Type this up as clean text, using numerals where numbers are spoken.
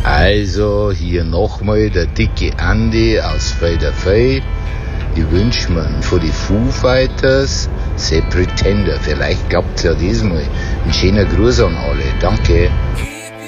Also hier nochmal der dicke Andi aus Fader Fay. Ich wünsche mir von die Foo Fighters The Pretender. Vielleicht klappt's ja diesmal. Ein schöner Gruß an alle. Danke.